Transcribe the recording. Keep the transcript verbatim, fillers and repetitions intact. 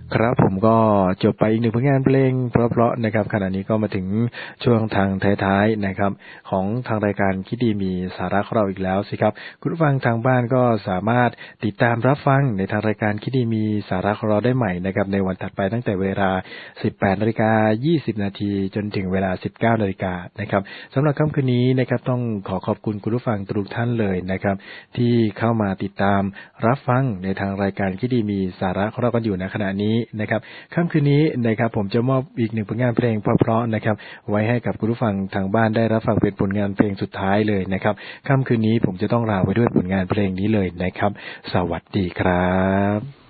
ครับผมก็จบไปอีกหนึ่งผลงานเพลงเพราะๆนะครับขณะนี้ก็มาถึงช่วงทางท้ายๆนะครับของทางรายการคิดดีมีสาระของเราอีกแล้วสิครับคุณผู้ฟังทางบ้านก็สามารถติดตามรับฟังในทางรายการคิดดีมีสาระของเราได้ใหม่นะครับในวันถัดไปตั้งแต่เวลา สิบแปดนาฬิกายี่สิบนาทีจนถึงเวลา สิบเก้านาฬิกานะครับสำหรับค่ำคืนนี้นะครับต้องขอขอบคุณคุณผู้ฟังทุกท่านเลยนะครับที่เข้ามาติดตามรับฟังในทางรายการคิดดีมีสาระของเรากันอยู่ในขณะนี้นะครับค่ำคืนนี้นะครับผมจะมอบอีกหนึ่งผลงานเพลงเพราะๆนะครับไว้ให้กับคุณผู้ฟังทางบ้านได้รับฟังเป็นผลงานเพลงสุดท้ายเลยนะครับค่ำคืนนี้ผมจะต้องลาไปด้วยผลงานเพลงนี้เลยนะครับสวัสดีครับ